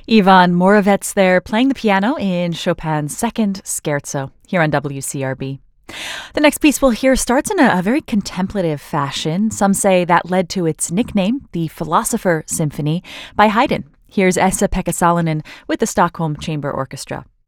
Ivan Moravec there playing the piano in Chopin's Second Scherzo here on WCRB. The next piece we'll hear starts in a very contemplative fashion. Some say that led to its nickname, the Philosopher Symphony, by Haydn. Here's Esa-Pekka Salonen with the Stockholm Chamber Orchestra.